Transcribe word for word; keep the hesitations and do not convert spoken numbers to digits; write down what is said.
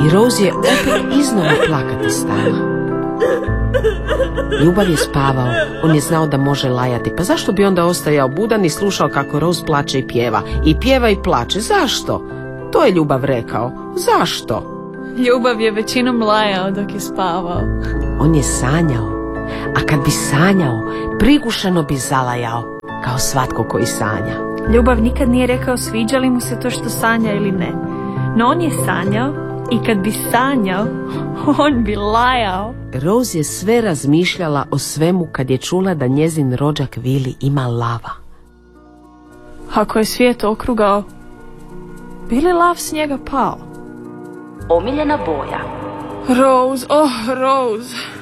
I Rose je opet iznova plakati stala. Ljubav je spavao, on je znao da može lajati, pa zašto bi onda ostajao budan i slušao kako Rose plače i pjeva? I pjeva i plače, zašto? To je Ljubav rekao, zašto? Ljubav je većinom lajao dok je spavao. On je sanjao, a kad bi sanjao, prigušeno bi zalajao, kao svatko koji sanja. Ljubav nikad nije rekao sviđa li mu se to što sanja ili ne, no on je sanjao i kad bi sanjao, on bi lajao. Rose je sve razmišljala o svemu kad je čula da njezin rođak Willy ima lava. Ako je svijet okrugao, bi li lav s njega pao? Omiljena boja. Rose, oh Rose.